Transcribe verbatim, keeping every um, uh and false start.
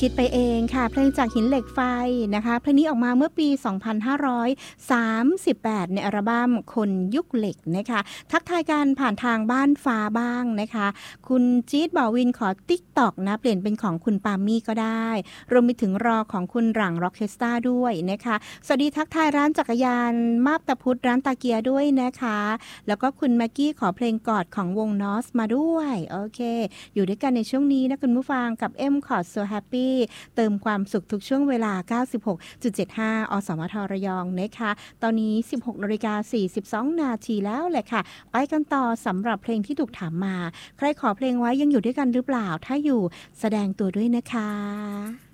คิดไปเองค่ะเพลงจากหินเหล็กไฟนะคะเพลงนี้ออกมาเมื่อปี สองพันห้าร้อยสามสิบแปด ในอัลบั้มคนยุคเหล็กนะคะทักทายกันผ่านทางบ้านฟ้าบ้างนะคะคุณจี๊ดบ่อวินขอ TikTok นะเปลี่ยนเป็นของคุณปามี่ก็ได้รวมไปถึงรอของคุณหลังร็อกเคสตาด้วยนะคะสวัสดีทักทายร้านจักรยานมาบตาพุธร้านตาเกียด้วยนะคะแล้วก็คุณแม็กกี้ขอเพลงกอดของวงนอสมาด้วยโอเคอยู่ด้วยกันในช่วงนี้นะคุณผู้ฟังกับ M Chord So Happy เติมความสุขทุกช่วงเวลา เก้าสิบหกจุดเจ็ดห้า อสมทระยองนะคะตอนนี้ สิบหกนาฬิกาสี่สิบสอง นาทีแล้วแหละค่ะไปกันต่อสำหรับเพลงที่ถูกถามมาใครขอเพลงไว้ยังอยู่ด้วยกันหรือเปล่าถ้าอยู่แสดงตัวด้วยนะคะ